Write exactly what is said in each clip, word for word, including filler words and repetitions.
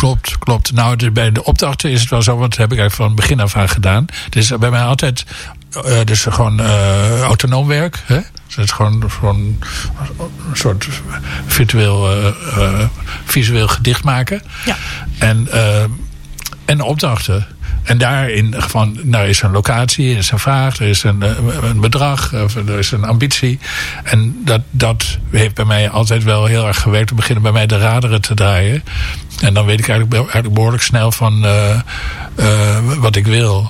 klopt, klopt. Nou, dus bij de opdrachten is het wel zo, want dat heb ik eigenlijk van het begin af aan gedaan. Het is bij mij altijd uh, dus gewoon uh, autonoom werk. Hè? Dus het is gewoon, gewoon een soort virtueel, uh, uh, visueel gedicht maken. Ja. En, uh, en opdrachten. En daarin van, nou, is een locatie, er is een vraag, er is een, een bedrag, er is een ambitie. En dat, dat heeft bij mij altijd wel heel erg gewerkt. Te beginnen bij mij de raderen te draaien. En dan weet ik eigenlijk, eigenlijk behoorlijk snel van uh, uh, wat ik wil.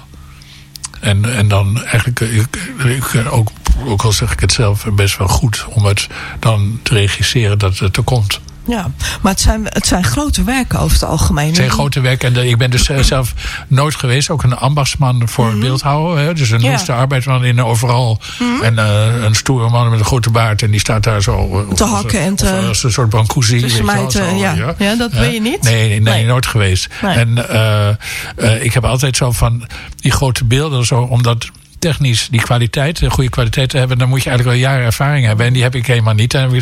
En, en dan eigenlijk, ik, ik, ook, ook al zeg ik het zelf, best wel goed om het dan te regisseren dat het er komt. Ja, maar het zijn, het zijn grote werken over het algemeen. Het zijn grote werken. En de, ik ben dus zelf nooit geweest. Ook een ambachtsman voor mm-hmm. beeldhouden. Hè? Dus een noeste ja. arbeidsman in overal. Mm-hmm. En uh, een stoere man met een grote baard. En die staat daar zo. Te hakken en te... Als een soort Brancusi. Tussen mij te, ja. Ja. ja, dat ben je niet? Nee, nee, nee, nooit geweest. Nee. En uh, uh, ik heb altijd zo van die grote beelden. Zo, omdat... technisch die kwaliteit, de goede kwaliteit te hebben, dan moet je eigenlijk wel jaren ervaring hebben. En die heb ik helemaal niet. En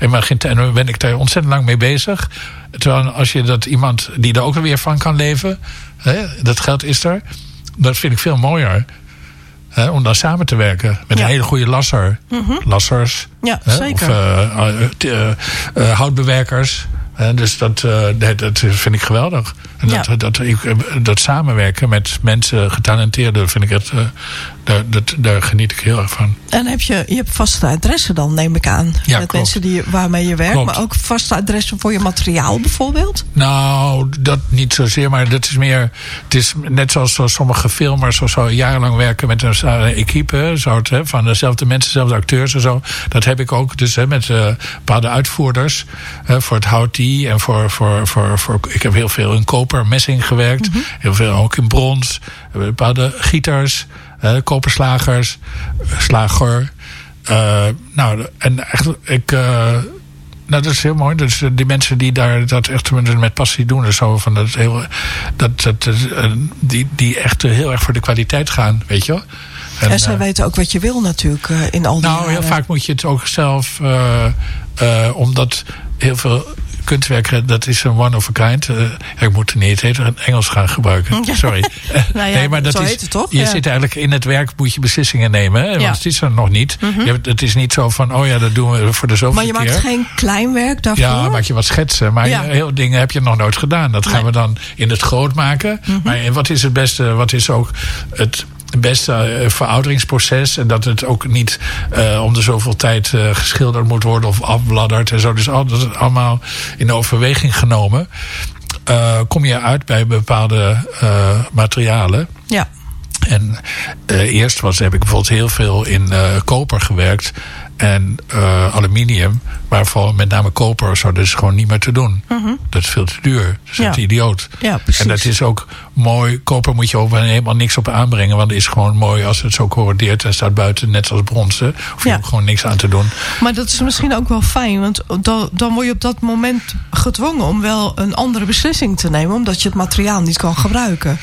dan ben ik daar ontzettend lang mee bezig. Terwijl als je dat iemand die er ook weer van kan leven, hè, dat geld is er, dat vind ik veel mooier. Hè, om dan samen te werken met ja. een hele goede lasser. Mm-hmm. Lassers. Ja, hè, zeker. Of uh, uh, uh, uh, houtbewerkers. Hè, dus dat, uh, dat, dat vind ik geweldig. En dat, ja. dat, dat, dat samenwerken met mensen, getalenteerden, vind ik het, uh, daar, dat, daar geniet ik heel erg van. En heb je, je hebt vaste adressen dan, neem ik aan. Ja, met klopt. mensen die, waarmee je werkt. Klopt. Maar ook vaste adressen voor je materiaal bijvoorbeeld? Nou, dat niet zozeer. Maar dat is meer... Het is net zoals, zoals sommige filmers of zo jarenlang werken met een uh, equipe. Zo, hè, van dezelfde mensen, dezelfde acteurs en zo. Dat heb ik ook. Dus hè, met uh, bepaalde uitvoerders. Uh, voor het houtie en voor, voor, voor, voor... Ik heb heel veel in koper, messing gewerkt. Mm-hmm. Heel veel ook in brons. Bepaalde gieters. Uh, koperslagers. Slager. Uh, nou, en eigenlijk... Ik... Uh, Nou, dat is heel mooi. Dus die mensen die daar dat echt met passie doen en zo, van dat heel, dat, dat, die, die echt heel erg voor de kwaliteit gaan, weet je wel. En, en zij uh, weten ook wat je wil natuurlijk uh, in al die Nou, jaren. heel vaak moet je het ook zelf, uh, uh, omdat heel veel kunstwerk, dat is een one of a kind. Uh, ik moet het niet het Engels gaan gebruiken. Ja. Sorry. Nou ja, nee, maar dat zo is, heet het toch? Je ja. zit eigenlijk in het werk, moet je beslissingen nemen. Hè? Want ja. het is er nog niet. Mm-hmm. Je hebt, het is niet zo van, oh ja, dat doen we voor de zoveelste keer. Maar je maakt keer. geen klein werk daarvoor? Ja, maak je wat schetsen. Maar ja. heel dingen heb je nog nooit gedaan. Dat gaan nee. we dan in het groot maken. Mm-hmm. Maar wat is het beste, wat is ook het... het beste uh, verouderingsproces. En dat het ook niet uh, om de zoveel tijd uh, geschilderd moet worden of afbladderd en zo. Dus al, dat is allemaal in de overweging genomen. Uh, kom je uit bij bepaalde uh, materialen. Ja. En uh, eerst was, heb ik bijvoorbeeld heel veel in uh, koper gewerkt. En uh, aluminium, maar vooral met name koper, zo, dat is gewoon niet meer te doen. Mm-hmm. Dat is veel te duur. Dat is ja. een idioot. Ja, precies. En dat is ook mooi. Koper moet je ook helemaal niks op aanbrengen. Want het is gewoon mooi als het zo corrodeert en staat buiten, net als bronzen. Hoef je ja. ook gewoon niks aan te doen. Maar dat is misschien ook wel fijn. Want dan, dan word je op dat moment gedwongen om wel een andere beslissing te nemen. Omdat je het materiaal niet kan gebruiken.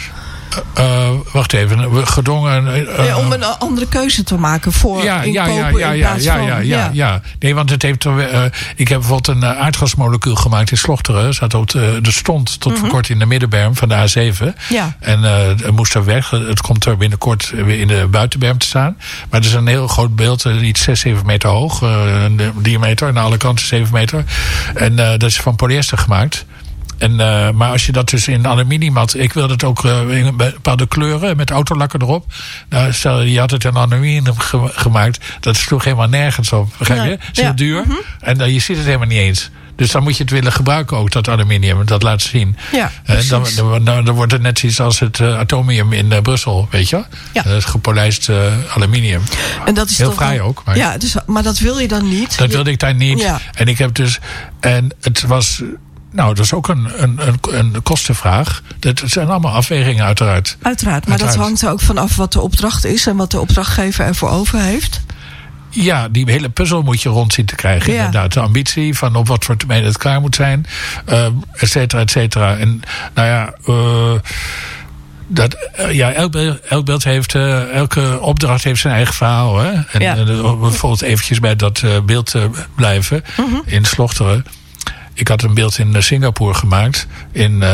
Uh, wacht even, gedwongen... Uh, ja, om een andere keuze te maken voor ja, inkopen ja, ja, ja, in plaats ja, van... Ja, ja, ja, ja. Nee, want het heeft... Uh, ik heb bijvoorbeeld een uh, aardgasmolecuul gemaakt in Slochteren. Zat op de, de stond tot mm-hmm. voor kort in de middenberm van de A zeven. Ja. En uh, het moest er weg. Het komt er binnenkort weer in de buitenberm te staan. Maar het is een heel groot beeld. Uh, iets zes, zeven meter hoog. Uh, de diameter. En aan alle kanten zeven meter. En uh, dat is van polyester gemaakt. En, uh, maar als je dat dus in aluminium had... Ik wilde het ook uh, in bepaalde kleuren met autolakken erop. Nou, stel, je had het in aluminium ge- gemaakt. Dat sloeg helemaal nergens op. Begrijp je? Het is heel ja. duur. Mm-hmm. En uh, je ziet het helemaal niet eens. Dus dan moet je het willen gebruiken ook, dat aluminium. Dat laat zien. Ja, uh, dan, dan, dan, dan wordt het net iets als het uh, atomium in uh, Brussel, weet je? Ja. Dat is gepolijst uh, aluminium. En dat is heel toch fraai wel, ook. Maar, ja, dus, maar dat wil je dan niet? Dat je, wilde ik daar niet. Ja. En ik heb dus... En het was... Nou, dat is ook een, een, een, een kostenvraag. Dat zijn allemaal afwegingen uiteraard. Uiteraard, maar uiteraard. dat hangt er ook vanaf wat de opdracht is... en wat de opdrachtgever ervoor over heeft. Ja, die hele puzzel moet je rond zien te krijgen. Ja. Inderdaad, de ambitie van op wat voor termijn het klaar moet zijn. Uh, et cetera, et cetera. En nou ja... Uh, Dat, uh, ja, elk beeld, elk beeld heeft, uh, elke opdracht heeft zijn eigen verhaal. Hè? En ja. uh, bijvoorbeeld eventjes bij dat uh, beeld uh, blijven. Mm-hmm. In Slochteren. Ik had een beeld in Singapore gemaakt. In uh,